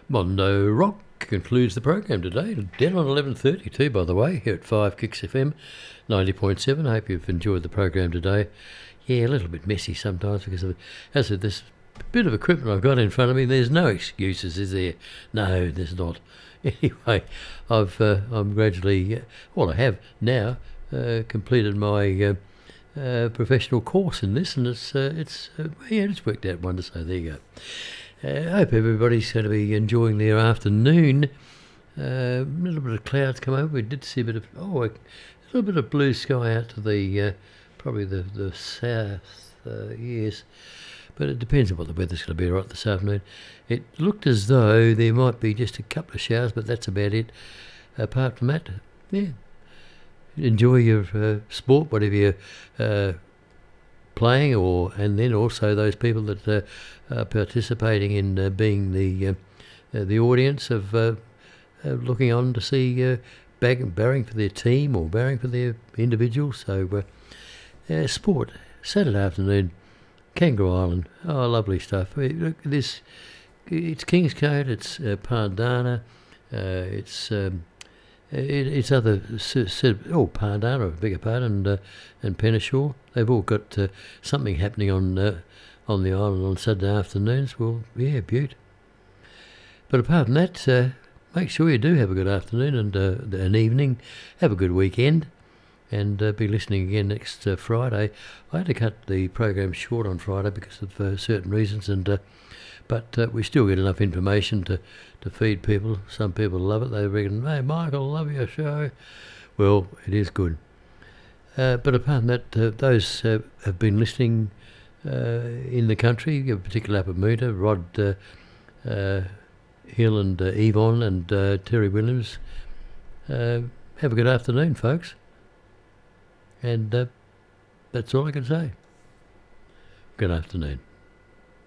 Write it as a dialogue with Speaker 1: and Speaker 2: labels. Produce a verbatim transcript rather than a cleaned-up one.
Speaker 1: Mondo Rock concludes the program today. Dead on eleven thirty too, by the way, here at five Kicks F M, ninety point seven. I hope you've enjoyed the program today. Yeah, a little bit messy sometimes because of, as I said, this bit of equipment I've got in front of me. There's no excuses, is there? No, there's not. Anyway, I've uh, I'm gradually, uh, well, I have now uh, completed my uh, uh, professional course in this, and it's uh, it's uh, yeah, it's worked out wonders. So there you go. Uh, I hope everybody's going to be enjoying their afternoon. Uh, a little bit of clouds come over. We did see a bit of, oh, a little bit of blue sky out to the, uh, probably the, the south, uh, yes. But it depends on what the weather's going to be right this afternoon. It looked as though there might be just a couple of showers, but that's about it. Apart from that, yeah, enjoy your uh, sport, whatever you're uh, playing, or and then also those people that uh, are participating in uh, being the uh, uh, the audience of uh, uh, looking on to see uh, bag- barring for their team or barring for their individual. So uh, uh, sport, Saturday afternoon, Kangaroo Island, oh, lovely stuff. Uh, Look, this, it's Kingscote, it's uh, Pardana, uh, it's um, it, it's other, s- s- oh, Pardana, I beg your pardon, and, uh, and Penneshaw. They've all got uh, something happening on uh, on the island on Saturday afternoons. Well, yeah, beaut. But apart from that, uh, make sure you do have a good afternoon and uh, an evening. Have a good weekend, and uh, be listening again next uh, Friday. I had to cut the program short on Friday because of uh, certain reasons, and uh, but uh, we still get enough information to, to feed people. Some people love it. They reckon, hey, Michael, love your show. Well, it is good. Uh, but apart from that, uh, those uh, have been listening uh, in the country, in particular up at Moota, Rod uh, uh, Hill and uh, Yvonne and uh, Terry Williams. Uh, have a good afternoon, folks. And uh, that's all I can say. Good afternoon.